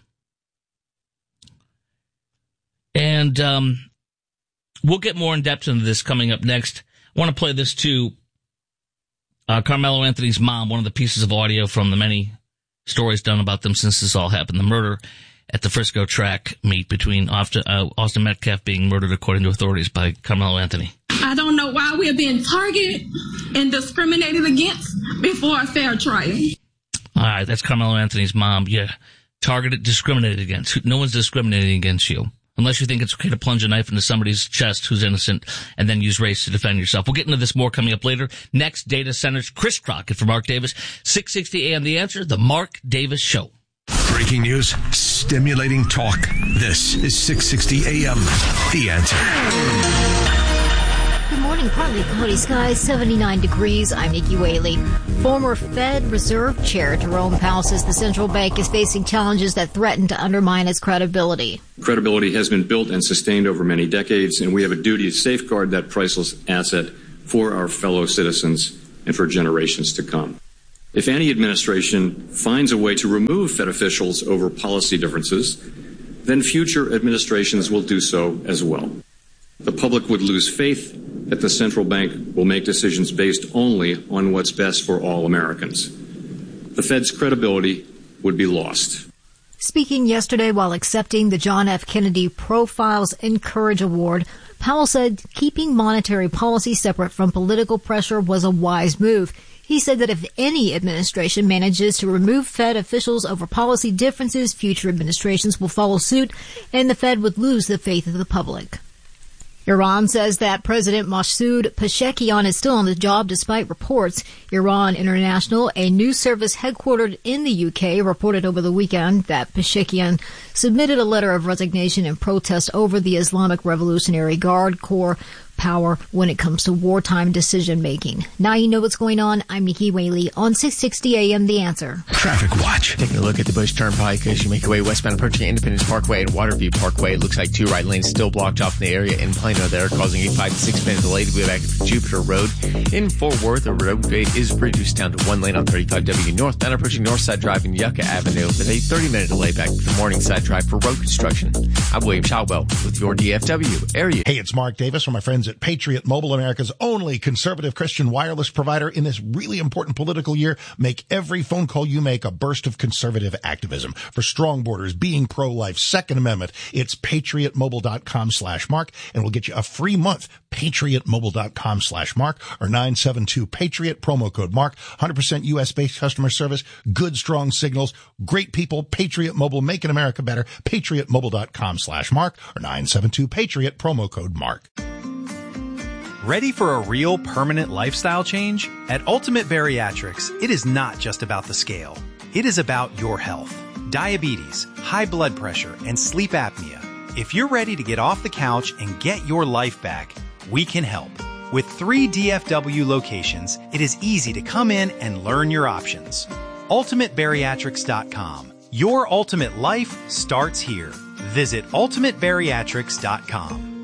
And we'll get more in depth into this coming up next. I want to play this too. Carmelo Anthony's mom, one of the pieces of audio from the many stories done about them since this all happened. The murder at the Frisco track meet between Austin Metcalf being murdered, according to authorities, by Carmelo Anthony. I don't know why we're being targeted and discriminated against before a fair trial. All right, that's Carmelo Anthony's mom. Yeah, targeted, discriminated against. No one's discriminating against you. Unless you think it's okay to plunge a knife into somebody's chest who's innocent and then use race to defend yourself. We'll get into this more coming up later. Next, data centers. Chris Crockett for Mark Davis. 660 AM The Answer, The Mark Davis Show. Breaking news, stimulating talk. This is 660 AM. The Answer. Good morning. Partly cloudy skies, 79 degrees. I'm Nikki Whaley. Former Fed Reserve Chair Jerome Powell says the central bank is facing challenges that threaten to undermine its credibility. Credibility has been built and sustained over many decades, and we have a duty to safeguard that priceless asset for our fellow citizens and for generations to come. If any administration finds a way to remove Fed officials over policy differences, then future administrations will do so as well. The public would lose faith that the central bank will make decisions based only on what's best for all Americans. The Fed's credibility would be lost. Speaking yesterday while accepting the John F. Kennedy Profiles Encourage Award, Powell said keeping monetary policy separate from political pressure was a wise move. He said that if any administration manages to remove Fed officials over policy differences, future administrations will follow suit, and the Fed would lose the faith of the public. Iran says that President Masoud Pezeshkian is still on the job despite reports. Iran International, a news service headquartered in the UK, reported over the weekend that Pezeshkian submitted a letter of resignation in protest over the Islamic Revolutionary Guard Corps power when it comes to wartime decision-making. Now you know what's going on. I'm Nikki Whaley on 660 AM The Answer. Traffic Watch. Taking a look at the Bush Turnpike as you make your way westbound approaching Independence Parkway and Waterview Parkway. It looks like two right lanes still blocked off in the area in Plano there, causing a 5 to 6 minute delay to be back to Jupiter Road. In Fort Worth, the roadway is reduced down to 1 lane on 35W northbound approaching Northside Drive and Yucca Avenue with a 30-minute delay back to the Morningside Drive for road construction. I'm William Shotwell with your DFW area. Hey, it's Mark Davis from my friends at Patriot Mobile, America's only conservative Christian wireless provider. In this really important political year, make every phone call you make a burst of conservative activism. For strong borders, being pro-life, Second Amendment, it's patriotmobile.com/Mark, and we'll get you a free month. patriotmobile.com/Mark or 972-PATRIOT, promo code Mark. 100% U.S.-based customer service, good, strong signals, great people. Patriot Mobile, making America better. patriotmobile.com/Mark or 972-PATRIOT, promo code Mark. Ready for a real permanent lifestyle change? At Ultimate Bariatrics, it is not just about the scale. It is about your health. Diabetes, high blood pressure, and sleep apnea. If you're ready to get off the couch and get your life back, we can help. With 3 DFW locations, it is easy to come in and learn your options. UltimateBariatrics.com. Your ultimate life starts here. Visit UltimateBariatrics.com.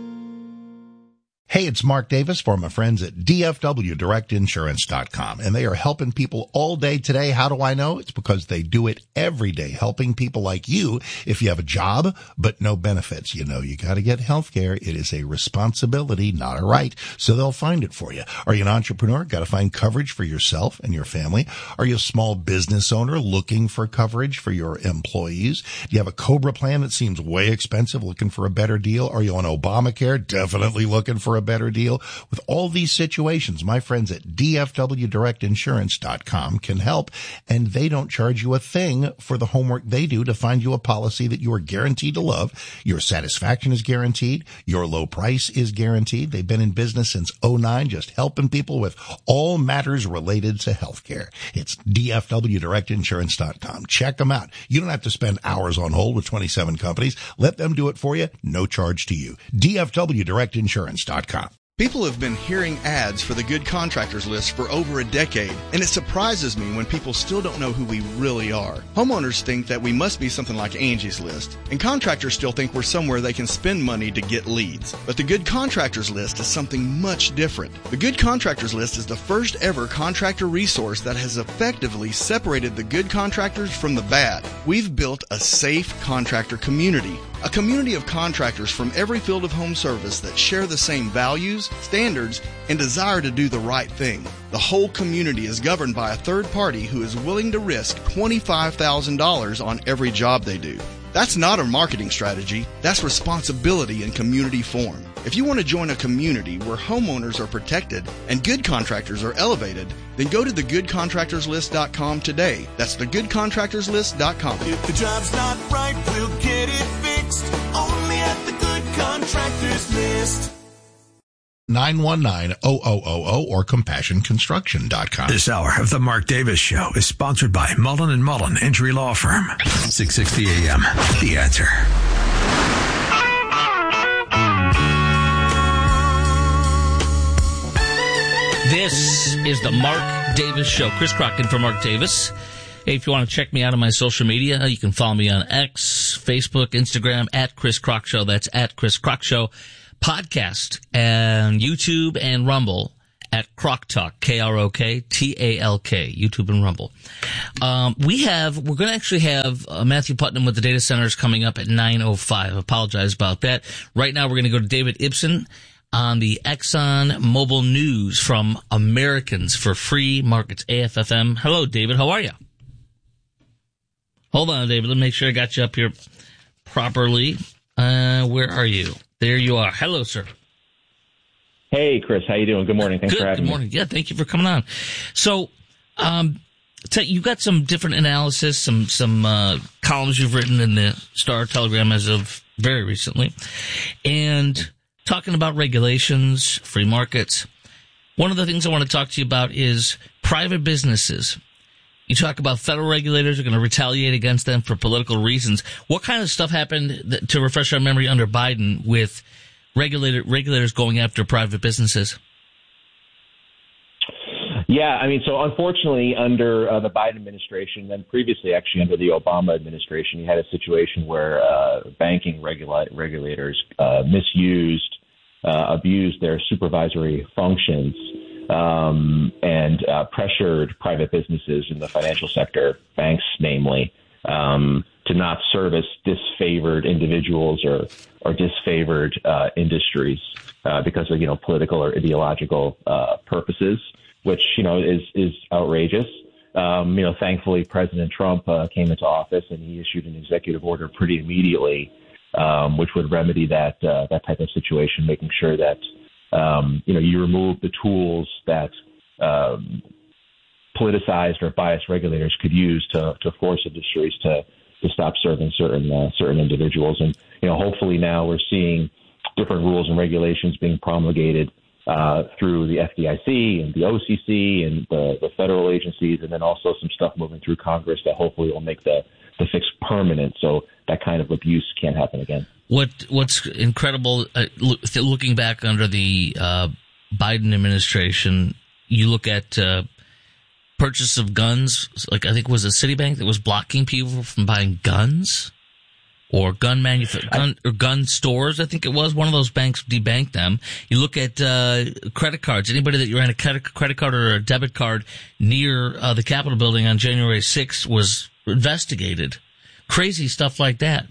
Hey, it's Mark Davis for my friends at DFWDirectInsurance.com, and they are helping people all day today. How do I know? It's because they do it every day, helping people like you. If you have a job, but no benefits, you know, you got to get health care. It is a responsibility, not a right. So they'll find it for you. Are you an entrepreneur? Got to find coverage for yourself and your family. Are you a small business owner looking for coverage for your employees? Do you have a COBRA plan that seems way expensive, looking for a better deal? Are you on Obamacare? Definitely looking for a better deal. With all these situations, my friends at DFWDirectInsurance.com can help, and they don't charge you a thing for the homework they do to find you a policy that you are guaranteed to love. Your satisfaction is guaranteed. Your low price is guaranteed. They've been in business since 2009, just helping people with all matters related to healthcare. It's DFWDirectInsurance.com. Check them out. You don't have to spend hours on hold with 27 companies. Let them do it for you. No charge to you. DFWDirectInsurance.com. People have been hearing ads for the Good Contractors List for over a decade, and it surprises me when people still don't know who we really are. Homeowners think that we must be something like Angie's List, and contractors still think we're somewhere they can spend money to get leads. But the Good Contractors List is something much different. The Good Contractors List is the first ever contractor resource that has effectively separated the good contractors from the bad. We've built a safe contractor community. A community of contractors from every field of home service that share the same values, standards, and desire to do the right thing. The whole community is governed by a third party who is willing to risk $25,000 on every job they do. That's not a marketing strategy. That's responsibility in community form. If you want to join a community where homeowners are protected and good contractors are elevated, then go to thegoodcontractorslist.com today. That's thegoodcontractorslist.com. If the job's not right, we'll get it fixed. Only at the Good Contractors List. 919-0000 or CompassionConstruction.com. This hour of the Mark Davis Show is sponsored by Mullen & Mullen Injury Law Firm. 660 AM. The Answer. This is the Mark Davis Show. Chris Crockett for Mark Davis. Hey, if you want to check me out on my social media, you can follow me on X, Facebook, Instagram, at Chris Crock Show. That's at Chris Crock Show. Podcast and YouTube and Rumble at Crock Talk, KROKTALK, YouTube and Rumble. We're going to actually have Matthew Putnam with the data centers coming up at 9:05. Apologize about that. Right now, we're going to go to David Ibsen on the Exxon Mobil News from Americans for Free Markets, AFFM. Hello, David. How are you? Hold on, David. Let me make sure I got you up here properly. Where are you? There you are. Hello, sir. Hey, Chris. How you doing? Good morning. Thanks for having me. Good morning. Yeah, thank you for coming on. So, you got some different analysis, some columns you've written in the Star Telegram as of very recently, and talking about regulations, free markets. One of the things I want to talk to you about is private businesses. You talk about federal regulators are going to retaliate against them for political reasons. What kind of stuff happened, to refresh our memory, under Biden with regulators going after private businesses? Yeah, I mean, so unfortunately, under the Biden administration, and previously actually under the Obama administration, you had a situation where banking regulators misused, abused their supervisory functions, and pressured private businesses in the financial sector, banks namely, to not service disfavored individuals or disfavored industries because of political or ideological purposes, which is outrageous. Thankfully, President Trump came into office and he issued an executive order pretty immediately, which would remedy that type of situation, making sure that you remove the tools that politicized or biased regulators could use to force industries to stop serving certain individuals. And hopefully now we're seeing different rules and regulations being promulgated through the FDIC and the OCC and the federal agencies, and then also some stuff moving through Congress that hopefully will make the fix permanent, so that kind of abuse can't happen again. What's incredible, looking back under the Biden administration, you look at purchase of guns, like I think it was a Citibank that was blocking people from buying guns, or gun stores. I think it was one of those banks debanked them. You look at credit cards. Anybody that you ran a credit card or a debit card near the Capitol building on January 6th was investigated. Crazy stuff like that.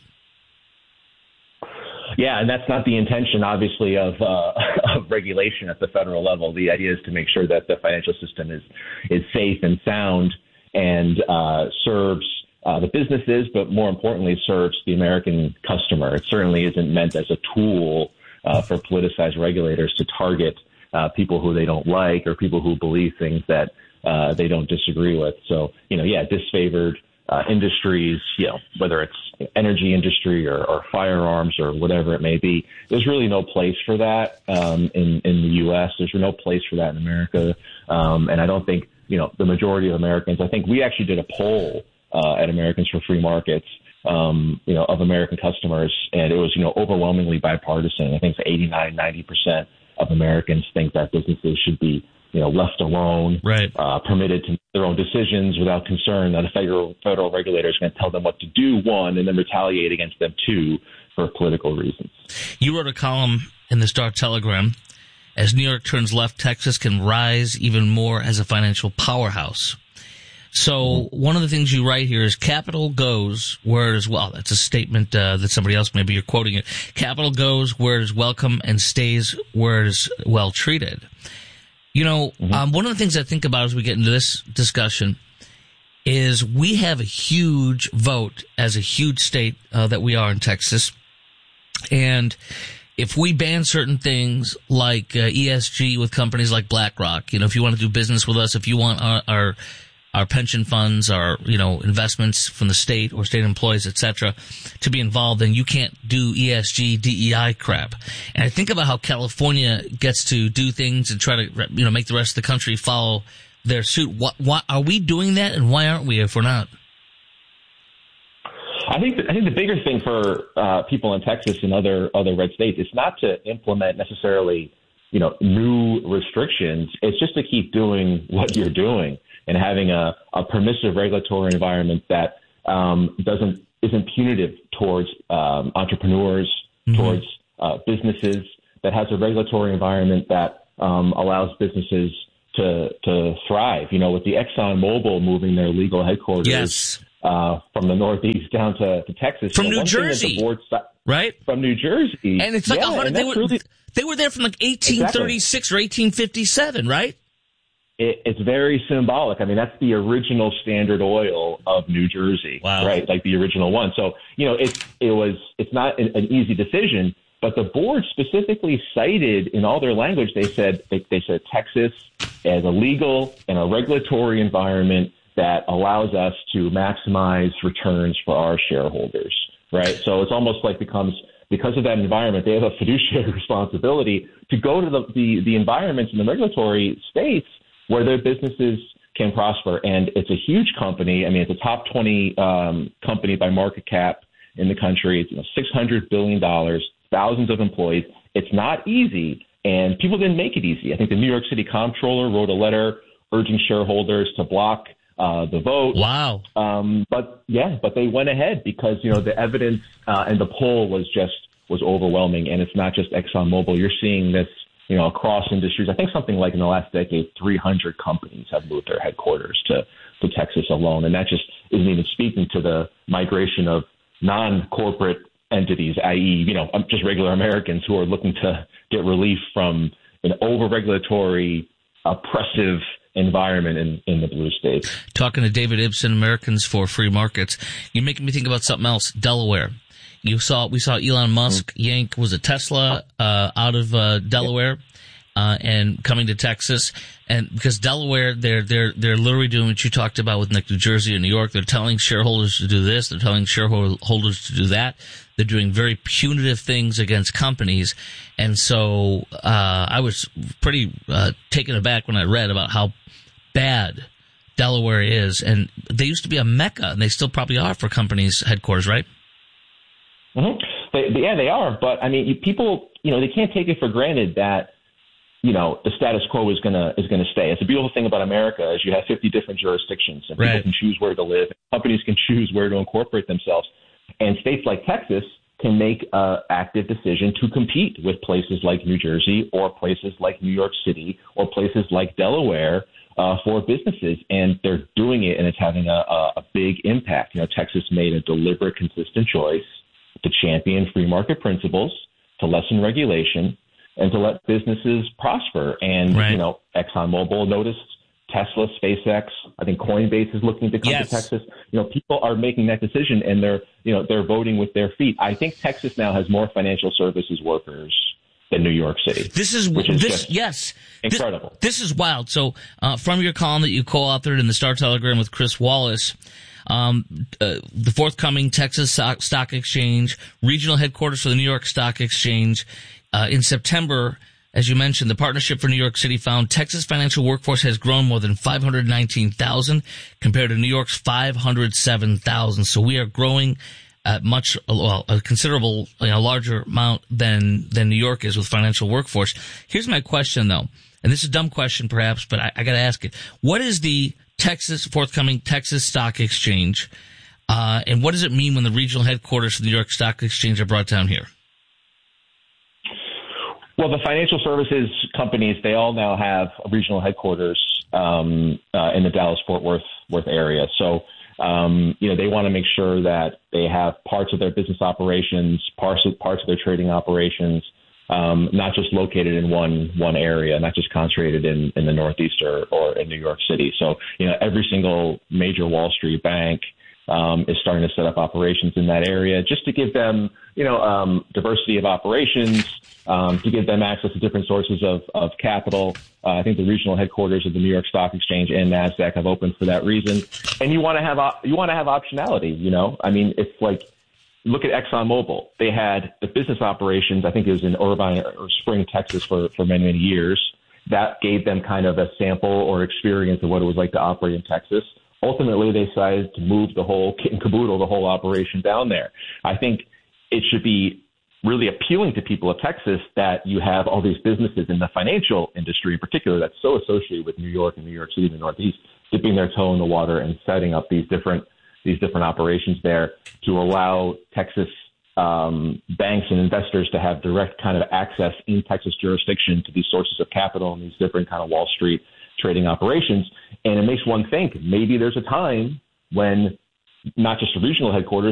Yeah, and that's not the intention, obviously, of regulation at the federal level. The idea is to make sure that the financial system is safe and sound and serves the businesses, but more importantly, serves the American customer. It certainly isn't meant as a tool for politicized regulators to target people who they don't like or people who believe things that they don't disagree with. So, disfavored industries, whether it's energy industry or firearms or whatever it may be, there's really no place for that in the U.S. There's no place for that in America. And I don't think, the majority of Americans, I think we actually did a poll at Americans for Free Markets, of American customers, and it was, overwhelmingly bipartisan. I think it's 89-90% of Americans think that businesses should be left alone, right? Permitted to make their own decisions without concern that a federal regulator is going to tell them what to do, one, and then retaliate against them, two, for political reasons. You wrote a column in the Star Telegram, as New York turns left, Texas can rise even more as a financial powerhouse. So one of the things you write here is capital goes where it is well. That's a statement that somebody else, maybe you're quoting it. Capital goes where it is welcome and stays where it is well treated. One of the things I think about as we get into this discussion is we have a huge vote as a huge state that we are in Texas. And if we ban certain things like ESG with companies like BlackRock, if you want to do business with us, if you want our our pension funds, our, investments from the state or state employees, et cetera, to be involved, then you can't do ESG, DEI crap. And I think about how California gets to do things and try to, make the rest of the country follow their suit. What are we doing that, and why aren't we if we're not? I think the bigger thing for people in Texas and other red states is not to implement necessarily, new restrictions. It's just to keep doing what you're doing and having a permissive regulatory environment that isn't punitive towards entrepreneurs, towards businesses, that has a regulatory environment that allows businesses to thrive. With the ExxonMobil moving their legal headquarters from the Northeast down to Texas. From New Jersey, right? From New Jersey. And it's like 100. They were there from like 1836 or 1857, right? It's very symbolic. I mean, that's the original Standard Oil of New Jersey, right? Like the original one. So, it's not an easy decision, but the board specifically cited in all their language, they said Texas as a legal and a regulatory environment that allows us to maximize returns for our shareholders, right? So it's almost like because of that environment, they have a fiduciary responsibility to go to the environments in the regulatory states where their businesses can prosper. And it's a huge company. I mean, it's a top 20 company by market cap in the country. It's $600 billion, thousands of employees. It's not easy, and people didn't make it easy. I think the New York City comptroller wrote a letter urging shareholders to block the vote. Wow. But they went ahead because, the evidence and the poll was overwhelming. And it's not just ExxonMobil. You're seeing this, across industries. I think something like in the last decade, 300 companies have moved their headquarters to Texas alone. And that just isn't even speaking to the migration of non-corporate entities, i.e., just regular Americans who are looking to get relief from an over-regulatory, oppressive environment in the blue states. Talking to David Ibsen, Americans for Free Markets, you're making me think about something else. Delaware. We saw Elon Musk yank Tesla out of Delaware and coming to Texas, and because Delaware, they're literally doing what you talked about with New Jersey and New York. They're telling shareholders to do this. They're telling shareholders to do that. They're doing very punitive things against companies, and so I was pretty taken aback when I read about how bad Delaware is, and they used to be a mecca, and they still probably are for companies' headquarters, right? Mm-hmm. They are, but I mean, people, they can't take it for granted that, the status quo is gonna stay. It's a beautiful thing about America is you have 50 different jurisdictions, and people can choose where to live. Companies can choose where to incorporate themselves, and states like Texas can make an active decision to compete with places like New Jersey or places like New York City or places like Delaware for businesses, and they're doing it, and it's having a big impact. Texas made a deliberate, consistent choice to champion free market principles, to lessen regulation, and to let businesses prosper. And, ExxonMobil noticed, Tesla, SpaceX, I think Coinbase is looking to come to Texas. People are making that decision, and they're voting with their feet. I think Texas now has more financial services workers than New York City. This is incredible. This is wild. So, from your column that you co-authored in the Star Telegram with Chris Wallace, the forthcoming Texas Stock Exchange, regional headquarters for the New York Stock Exchange, in September, as you mentioned, the Partnership for New York City found Texas financial workforce has grown more than 519,000 compared to New York's 507,000. So we are growing at a considerable, larger amount than New York is with financial workforce. Here's my question, though, and this is a dumb question perhaps, but I got to ask it. What is the forthcoming Texas Stock Exchange, and what does it mean when the regional headquarters for the New York Stock Exchange are brought down here? Well, the financial services companies, they all now have regional headquarters in the Dallas-Fort Worth area. So, they want to make sure that they have parts of their business operations, parts of their trading operations, not just located in one area, not just concentrated in the Northeast or in New York City. So, every single major Wall Street bank is starting to set up operations in that area just to give them, diversity of operations, to give them access to different sources of capital. I think the regional headquarters of the New York Stock Exchange and NASDAQ have opened for that reason. And you want to have optionality. You know, I mean, it's like, look at ExxonMobil. They had the business operations, I think it was in Irvine or Spring, Texas for many, many years. That gave them kind of a sample or experience of what it was like to operate in Texas. Ultimately, they decided to move the whole kit and caboodle, the whole operation down there. I think it should be really appealing to people of Texas that you have all these businesses in the financial industry in particular that's so associated with New York and New York City and the Northeast, dipping their toe in the water and setting up these different operations there to allow Texas banks and investors to have direct kind of access in Texas jurisdiction to these sources of capital and these different kind of Wall Street trading operations. And it makes one think maybe there's a time when not just a regional headquarters,